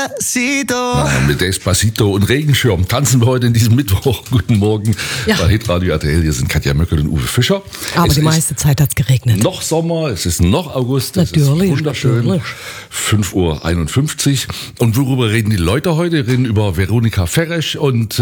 Despacito. Mit Despacito und Regenschirm tanzen wir heute in diesem Mittwoch. Guten Morgen bei Hitradio RTL. Hier sind Katja Möckel und Uwe Fischer. Aber die meiste Zeit hat es geregnet. Noch Sommer, es ist noch August. Natürlich. Es ist wunderschön. Natürlich. 5:51 Uhr. Und worüber reden die Leute heute? Wir reden über Veronika Ferres und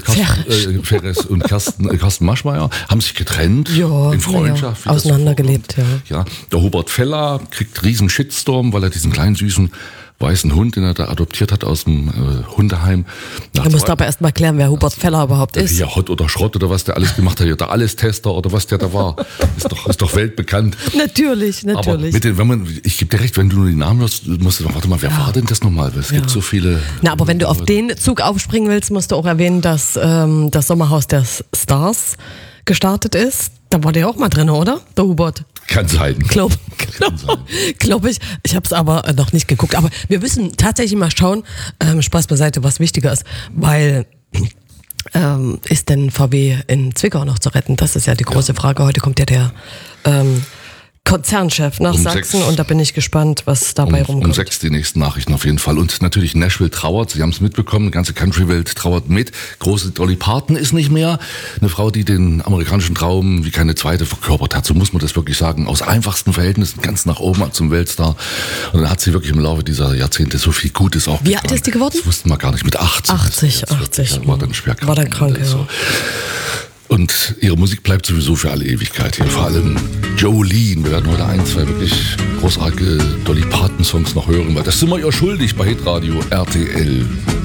Carsten Maschmeyer. Haben sich getrennt in Freundschaft. Ja, auseinandergelebt, ja. Der Hubert Feller kriegt riesen Shitstorm, weil er diesen kleinen süßen weißen Hund, den er da adoptiert hat aus dem Hundeheim. Du musst aber erst mal klären, wer Hubert Feller überhaupt ist. Ja, Hot oder Schrott oder was der alles gemacht hat. Der Allestester oder was der da war. Ist doch weltbekannt. Natürlich. Aber ich gebe dir recht, wenn du nur die Namen hörst, musst du, warte mal, wer war denn das nochmal? Es gibt so viele. Aber wenn du auf den Zug aufspringen willst, musst du auch erwähnen, dass das Sommerhaus der Stars gestartet ist. Da war der auch mal drin, oder? Der Hubert. Kann sein. Glaube ich. Ich habe es aber noch nicht geguckt. Aber wir müssen tatsächlich mal schauen, Spaß beiseite, was wichtiger ist. Weil ist denn VW in Zwickau noch zu retten? Das ist ja die große Frage. Heute kommt ja der Konzernchef nach Sachsen 6. Und da bin ich gespannt, was dabei rumkommt. Um 6 die nächsten Nachrichten auf jeden Fall. Und natürlich Nashville trauert, Sie haben es mitbekommen, die ganze Country-Welt trauert mit. Große Dolly Parton ist nicht mehr. Eine Frau, die den amerikanischen Traum wie keine zweite verkörpert hat. So muss man das wirklich sagen. Aus einfachsten Verhältnissen ganz nach oben zum Weltstar. Und dann hat sie wirklich im Laufe dieser Jahrzehnte so viel Gutes auch Wie alt ist die geworden? Das wussten wir gar nicht. Mit 80. 80. War dann schwer krank. War dann krank, ja. So. Und ihre Musik bleibt sowieso für alle Ewigkeit hier. Vor allem Jolene. Wir werden heute 2 wirklich großartige Dolly Parton Songs noch hören, weil das sind wir ihr schuldig bei Hitradio RTL.